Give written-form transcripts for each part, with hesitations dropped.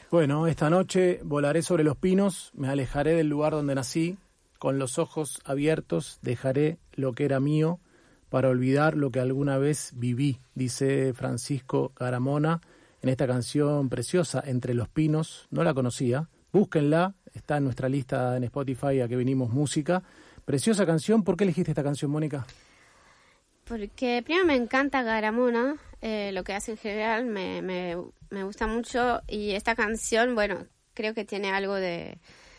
Bueno, esta noche volaré sobre los pinos, me alejaré del lugar donde nací, con los ojos abiertos dejaré lo que era mío para olvidar lo que alguna vez viví, dice Francisco Garamona en esta canción preciosa, Entre los Pinos. No la conocía, búsquenla, está en nuestra lista en Spotify, A que venimos música. Preciosa canción. ¿Por qué elegiste esta canción, Mónica? Porque primero me encanta Garamona, lo que hace en general me gusta mucho, y esta canción, bueno, creo que tiene algo de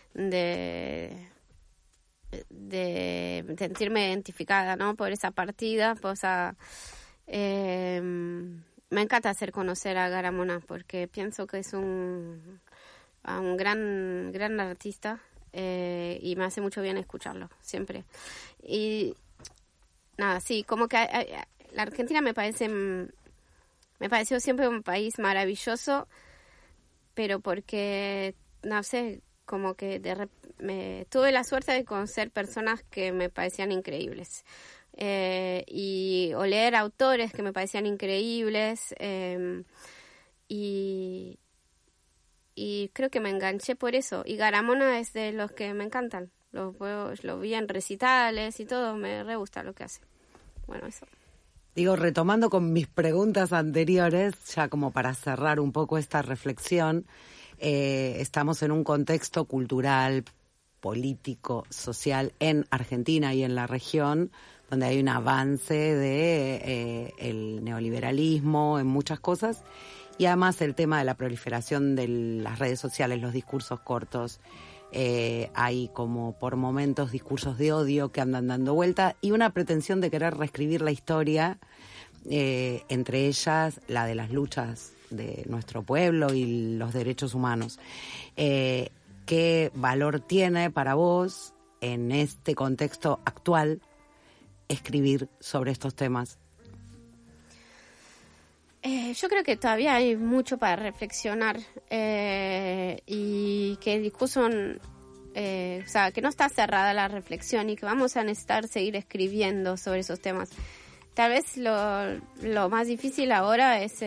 sentirme identificada, ¿no? Por esa partida, me encanta hacer conocer a Garamona porque pienso que es un gran artista, y me hace mucho bien escucharlo siempre. Y nada, sí, como que la Argentina me pareció siempre un país maravilloso, pero porque, no sé, como que tuve la suerte de conocer personas que me parecían increíbles, o leer autores que me parecían increíbles, y creo que me enganché por eso. Y Garamona es de los que me encantan. Lo vi en recitales y todo, me re gusta lo que hace. Bueno, eso. Digo, retomando con mis preguntas anteriores, ya como para cerrar un poco esta reflexión, estamos en un contexto cultural, político, social en Argentina y en la región, donde hay un avance de el neoliberalismo en muchas cosas, y además el tema de la proliferación de las redes sociales, los discursos cortos. Hay como por momentos discursos de odio que andan dando vuelta y una pretensión de querer reescribir la historia, entre ellas la de las luchas de nuestro pueblo y los derechos humanos. ¿Qué valor tiene para vos en este contexto actual escribir sobre estos temas? Yo creo que todavía hay mucho para reflexionar, y que el discurso, o sea, que no está cerrada la reflexión y que vamos a necesitar seguir escribiendo sobre esos temas. Tal vez lo más difícil ahora es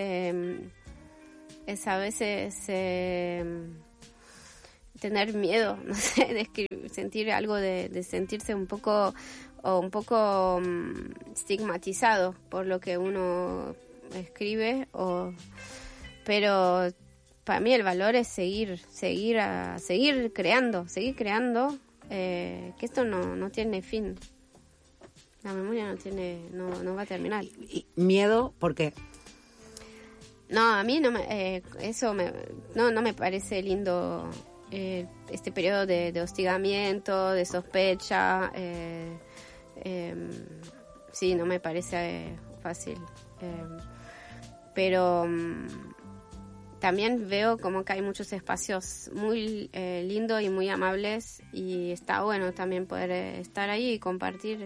a veces tener miedo, no sé, de sentir algo, de sentirse un poco estigmatizado por lo que uno escribe, pero para mí el valor es seguir creando, que esto no tiene fin. La memoria no va a terminar. ¿Y miedo por qué? No, a mí no me parece lindo este periodo de hostigamiento, de sospecha. Sí, no me parece fácil. Pero también veo como que hay muchos espacios muy lindos y muy amables, y está bueno también poder estar ahí y compartir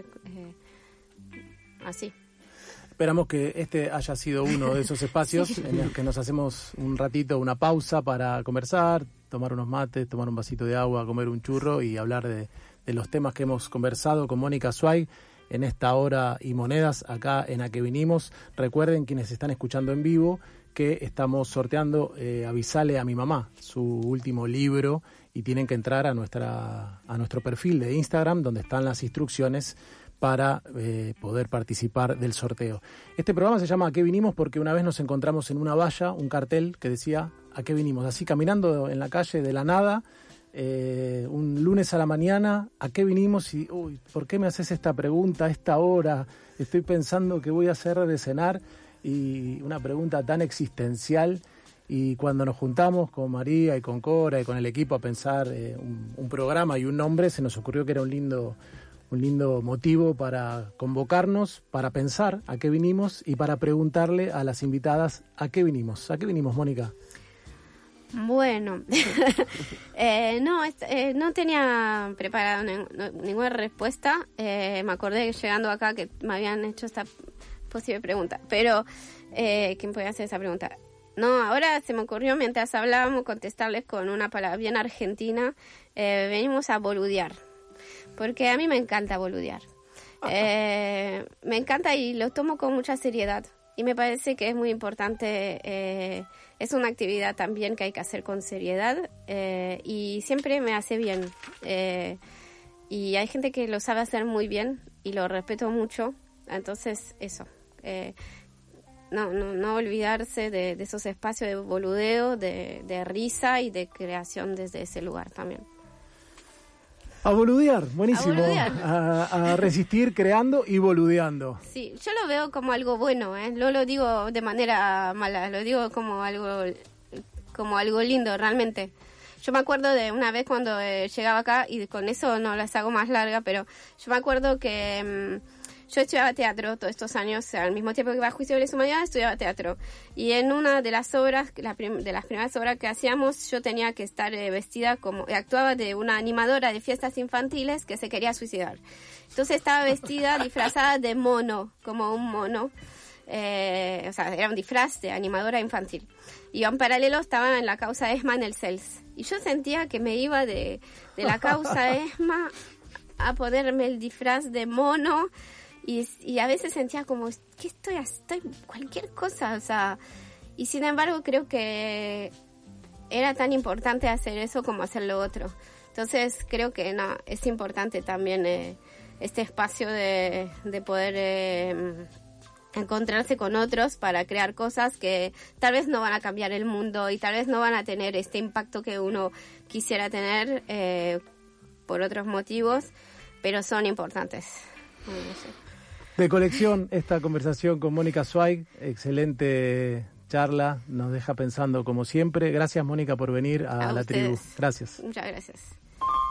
así. Esperamos que este haya sido uno de esos espacios sí, en los que nos hacemos un ratito, una pausa para conversar, tomar unos mates, tomar un vasito de agua, comer un churro y hablar de los temas que hemos conversado con Mónica Zweig en esta hora y monedas acá en A que vinimos. Recuerden, quienes están escuchando en vivo, que estamos sorteando Avisale a mi mamá, su último libro, y tienen que entrar a nuestro perfil de Instagram, donde están las instrucciones para poder participar del sorteo. Este programa se llama ¿A qué vinimos? Porque una vez nos encontramos en una valla, un cartel que decía ¿a qué vinimos? Así caminando en la calle de la nada, un lunes a la mañana, ¿a qué vinimos? Y, ¿por qué me haces esta pregunta a esta hora? Estoy pensando qué voy a hacer de cenar, y una pregunta tan existencial. Y cuando nos juntamos con María y con Cora y con el equipo a pensar un programa y un nombre, se nos ocurrió que era un lindo motivo para convocarnos, para pensar a qué vinimos y para preguntarle a las invitadas a qué vinimos. ¿A qué vinimos, Mónica? Bueno, no tenía preparada ninguna respuesta. Me acordé llegando acá que me habían hecho esta posible pregunta, pero ¿quién podía hacer esa pregunta? No, ahora se me ocurrió mientras hablábamos contestarles con una palabra bien argentina. Venimos a boludear, porque a mí me encanta boludear. Me encanta y lo tomo con mucha seriedad. y me parece que es muy importante, es una actividad también que hay que hacer con seriedad, y siempre me hace bien. Y hay gente que lo sabe hacer muy bien y lo respeto mucho, entonces eso. No olvidarse de esos espacios de boludeo, de risa y de creación desde ese lugar también. A boludear, buenísimo. A boludear. A resistir creando y boludeando. Sí, yo lo veo como algo bueno, no lo digo de manera mala, lo digo como algo lindo realmente. Yo me acuerdo de una vez cuando llegaba acá, y con eso no las hago más larga, pero yo me acuerdo que yo estudiaba teatro todos estos años, al mismo tiempo que iba a Juicio de Lesa Humanidad, estudiaba teatro. Y en una de las obras, de las primeras obras que hacíamos, yo tenía que estar vestida actuaba de una animadora de fiestas infantiles que se quería suicidar. Entonces estaba vestida, disfrazada de mono, como un mono. O sea, era un disfraz de animadora infantil. Y en paralelo estaba en la causa ESMA en el CELS. Y yo sentía que me iba de la causa ESMA a ponerme el disfraz de mono. Y a veces sentía como, ¿qué estoy cualquier cosa? O sea, y sin embargo creo que era tan importante hacer eso como hacer lo otro. Entonces creo que es importante también este espacio de poder encontrarse con otros para crear cosas que tal vez no van a cambiar el mundo y tal vez no van a tener este impacto que uno quisiera tener por otros motivos, pero son importantes. No sé. De colección esta conversación con Mónica Zweig, excelente charla, nos deja pensando como siempre. Gracias, Mónica, por venir a La Tribu. Gracias. Muchas gracias.